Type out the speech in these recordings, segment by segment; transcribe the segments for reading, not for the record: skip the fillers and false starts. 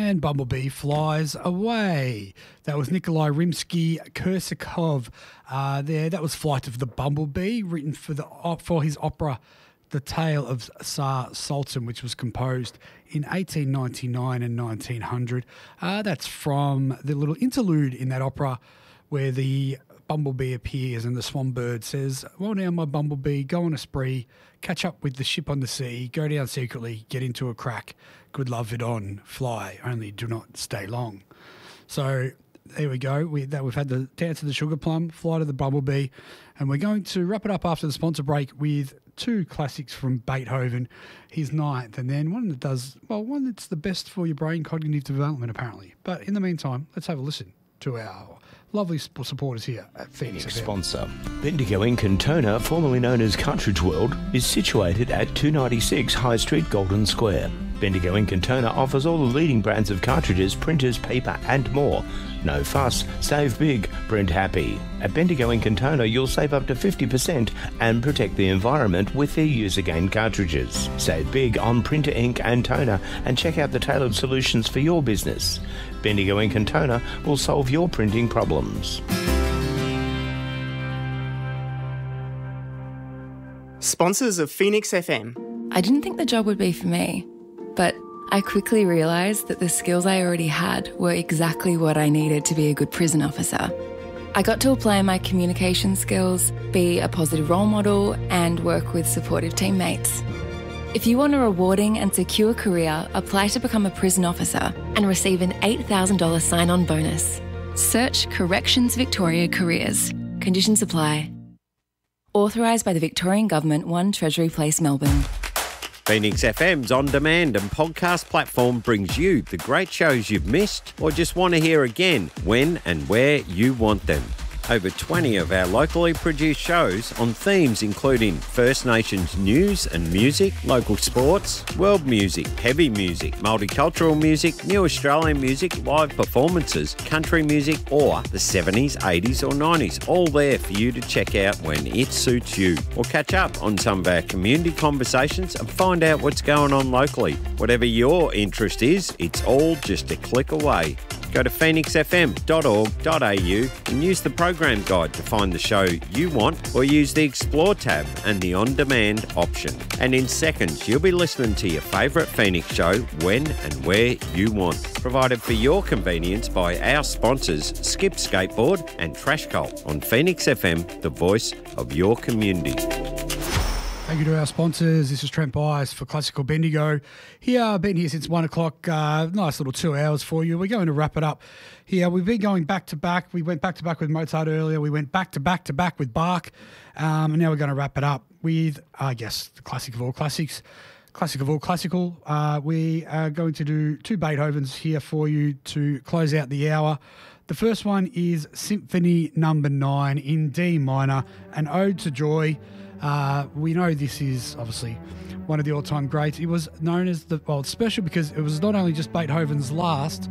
and Bumblebee Flies Away. That was Nikolai Rimsky-Korsakov. That was Flight of the Bumblebee, written for his opera The Tale of Tsar Sultan, which was composed in 1899 and 1900. That's from the little interlude in that opera where the bumblebee appears and the swan bird says, "Well, now, my bumblebee, go on a spree, catch up with the ship on the sea, go down secretly, get into a crack, good love it on, fly, only do not stay long." So there we go. We've had the Dance of the Sugar Plum, Flight of the Bumblebee, and we're going to wrap it up after the sponsor break with two classics from Beethoven, his Ninth, and then one that's the best for your brain cognitive development, apparently. But in the meantime, let's have a listen to our lovely supporters here at Phoenix FM. Sponsor. Bendigo Ink and Toner, formerly known as Cartridge World, is situated at 296 High Street, Golden Square. Bendigo Ink and Toner offers all the leading brands of cartridges, printers, paper and more. No fuss, save big, print happy. At Bendigo Ink and Toner, you'll save up to 50% and protect the environment with their use-again cartridges. Save big on printer ink and toner and check out the tailored solutions for your business. Bendigo Ink and Toner will solve your printing problems. Sponsors of Phoenix FM. I didn't think the job would be for me, but I quickly realised that the skills I already had were exactly what I needed to be a good prison officer. I got to apply my communication skills, be a positive role model, and work with supportive teammates. If you want a rewarding and secure career, apply to become a prison officer and receive an $8,000 sign-on bonus. Search Corrections Victoria Careers. Conditions apply. Authorised by the Victorian Government, 1 Treasury Place, Melbourne. Phoenix FM's on-demand and podcast platform brings you the great shows you've missed or just want to hear again when and where you want them. Over 20 of our locally produced shows on themes including First Nations news and music, local sports, world music, heavy music, multicultural music, new Australian music, live performances, country music or the 70s, 80s or 90s, all there for you to check out when it suits you. Or catch up on some of our community conversations and find out what's going on locally. Whatever your interest is, it's all just a click away. Go to phoenixfm.org.au and use the program guide to find the show you want, or use the Explore tab and the On-Demand option. And in seconds, you'll be listening to your favourite Phoenix show when and where you want. Provided for your convenience by our sponsors, Skip Skateboard and Trash Cult on Phoenix FM, the voice of your community. Thank you to our sponsors. This is Trent Bias for Classical Bendigo. Here, been here since 1 o'clock. Nice little 2 hours for you. We're going to wrap it up here. We've been going back to back. We went back to back with Mozart earlier. We went back to back with Bach. And now we're going to wrap it up with, I guess, the classic of all classics. Classic of all classical. We are going to do 2 Beethovens here for you to close out the hour. The first one is Symphony No. 9 in D minor, an ode to joy. We know this is obviously one of the all-time greats. It was known as it's special because it was not only just Beethoven's last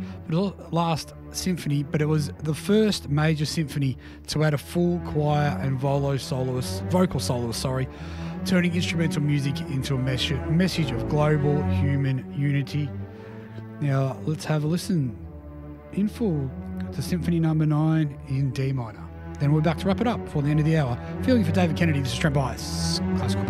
symphony, but it was the first major symphony to add a full choir and vocal soloist, turning instrumental music into a message of global human unity. Now, let's have a listen in full to Symphony No. 9 in D minor. Then we're back to wrap it up before the end of the hour. Feeling for David Kennedy, this is Trent Bias, Classical